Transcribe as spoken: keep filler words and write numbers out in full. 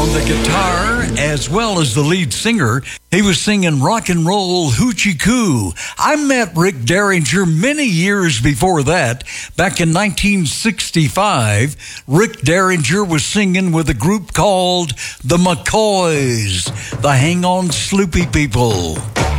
on the guitar as well as the lead singer. He was singing rock and roll hoochie coo. I met Rick Derringer many years before that. Back in nineteen sixty-five, Rick Derringer was singing with a group called the McCoys, the Hang On Sloopy People.